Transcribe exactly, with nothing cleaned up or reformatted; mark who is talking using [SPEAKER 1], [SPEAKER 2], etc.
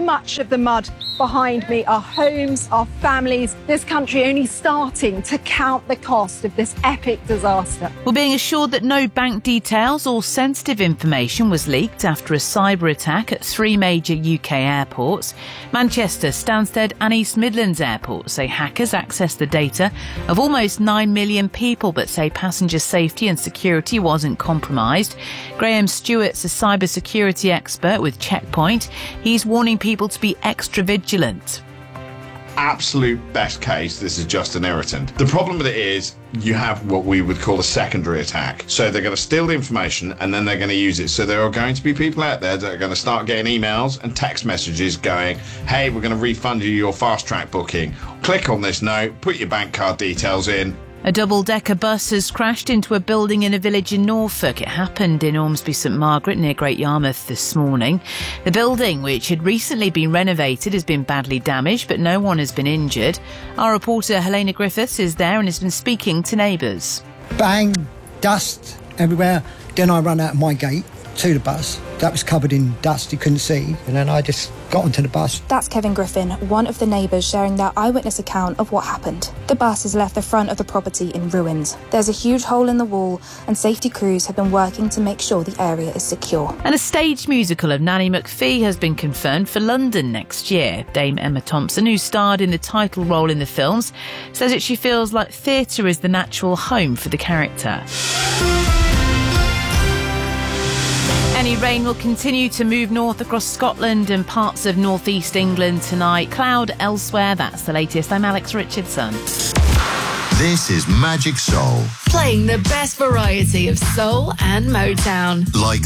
[SPEAKER 1] much of the mud behind me are homes, our families, this country only starting to count the cost of this epic disaster.
[SPEAKER 2] Well, being assured that no bank details or sensitive information was leaked after a cyber attack at three major U K airports. Manchester, Stansted and East Midlands airports say hackers accessed the data of almost nine million people, but say passenger safety and security wasn't compromised. Graham Stewart's a cybersecurity expert with Checkpoint. He's warning people to be extra vigilant.
[SPEAKER 3] Absolute best case, this is just an irritant. The problem with it is you have what we would call a secondary attack. So they're going to steal the information and then they're going to use it. So there are going to be people out there that are going to start getting emails and text messages going, hey, we're going to refund you your fast track booking. Click on this note, put your bank card details in.
[SPEAKER 2] A double-decker bus has crashed into a building in a village in Norfolk. It happened in Ormsby St Margaret near Great Yarmouth this morning. The building, which had recently been renovated, has been badly damaged, but no one has been injured. Our reporter Helena Griffiths is there and has been speaking to neighbours.
[SPEAKER 4] Bang, dust everywhere. Then I ran out of my gate to the bus. That was covered in dust, you couldn't see. And then I just got onto the bus.
[SPEAKER 5] That's Kevin Griffin, one of the neighbours sharing their eyewitness account of what happened. The bus has left the front of the property in ruins. There's a huge hole in the wall and safety crews have been working to make sure the area is secure.
[SPEAKER 2] And a stage musical of Nanny McPhee has been confirmed for London next year. Dame Emma Thompson, who starred in the title role in the films, says that she feels like theatre is the natural home for the character. Any rain will continue to move north across Scotland and parts of northeast England tonight. Cloud elsewhere. That's the latest. I'm Alex Richardson.
[SPEAKER 6] This is Magic Soul.
[SPEAKER 7] Playing the best variety of soul and Motown.
[SPEAKER 6] Like